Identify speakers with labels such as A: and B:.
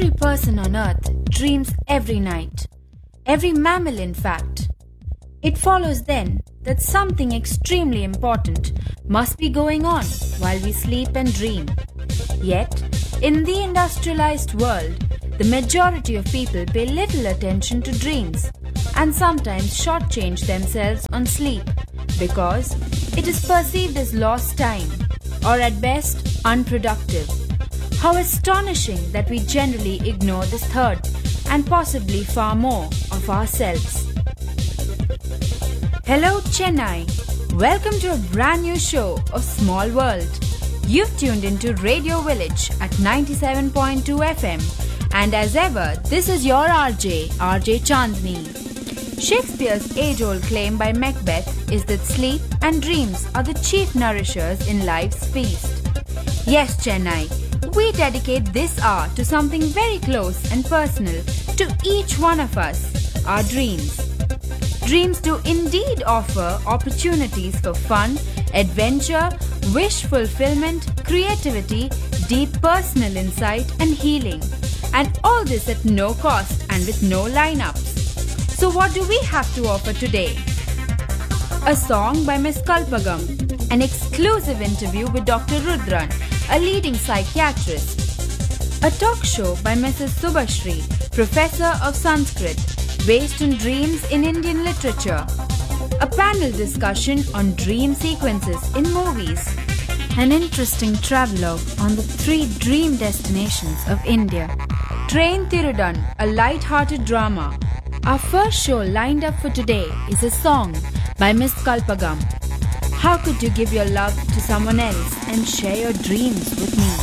A: Every person on earth dreams every night. Every mammal, in fact. It follows then that something extremely important must be going on while we sleep and dream. Yet, in the industrialized world, the majority of people pay little attention to dreams and sometimes shortchange themselves on sleep because it is perceived as lost time or at best unproductive. How astonishing that we generally ignore this third and possibly far more of ourselves. Hello Chennai, welcome to a brand new show of Small World. You've tuned into Radio Village at 97.2 FM and as ever, this is your RJ Chandni. Shakespeare's age-old claim by Macbeth is that sleep and dreams are the chief nourishers in life's feast. Yes, Chennai, we dedicate this hour to something very close and personal to each one of us, our dreams. Dreams do indeed offer opportunities for fun, adventure, wish fulfillment, creativity, deep personal insight and healing. And all this at no cost and with no lineups. So what do we have to offer today? A song by Miss Kalpagam, an exclusive interview with Dr. Rudran, a leading psychiatrist. A talk show by Mrs. Subhashri, Professor of Sanskrit, based on dreams in Indian literature. A panel discussion on dream sequences in movies. An interesting travelogue on the 3 dream destinations of India. Train Thirudan, a light-hearted drama. Our first show lined up for today is a song by Miss Kalpagam. How could you give your love to someone else and share your dreams with me?